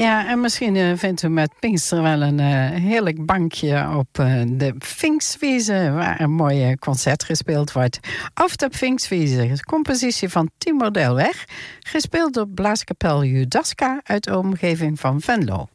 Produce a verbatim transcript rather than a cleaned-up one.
Ja, en misschien uh, vindt u met Pinkster wel een uh, heerlijk bankje op uh, de Pfingstwiese, waar een mooi concert gespeeld wordt. Of de Pfingstwiese, compositie van Timo Delweg, gespeeld door Blaaskapel Judaska uit de omgeving van Venlo.